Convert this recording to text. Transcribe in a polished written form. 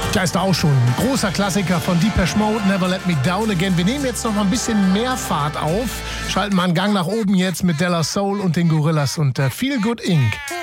Da ist auch schon ein großer Klassiker von Depeche Mode, Never Let Me Down Again. Wir nehmen jetzt noch mal ein bisschen mehr Fahrt auf, schalten mal einen Gang nach oben jetzt mit Della Soul und den Gorillas und Feel Good Inc.